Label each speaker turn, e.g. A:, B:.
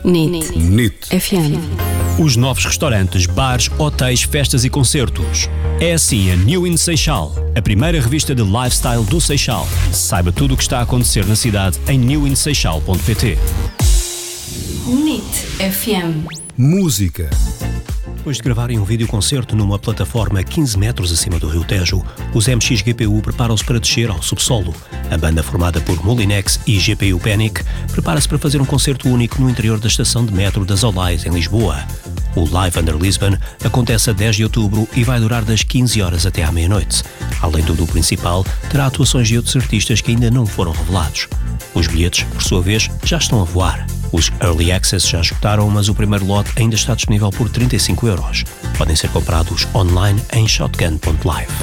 A: NIT FM.
B: Os novos restaurantes, bares, hotéis, festas e concertos. É assim a New in Seixal, a primeira revista de lifestyle do Seixal. Saiba tudo o que está a acontecer na cidade em newinseixal.pt.
A: NIT FM.
C: Música.
B: Depois de gravarem um videoconcerto numa plataforma 15 metros acima do Rio Tejo, os MX GPU preparam-se para descer ao subsolo. A banda, formada por Molinex e GPU Panic, prepara-se para fazer um concerto único no interior da estação de metro das Olais, em Lisboa. O Live Under Lisbon acontece a 10 de outubro e vai durar das 15 horas até à meia-noite. Além do duo principal, terá atuações de outros artistas que ainda não foram revelados. Os bilhetes, por sua vez, já estão a voar. Os Early Access já esgotaram, mas o primeiro lote ainda está disponível por €35. Podem ser comprados online em shotgun.live.